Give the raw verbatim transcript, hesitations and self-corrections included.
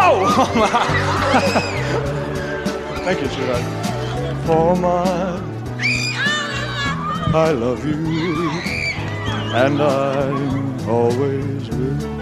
Whoa! Thank you, sweetheart. For my, I love you, and I always will.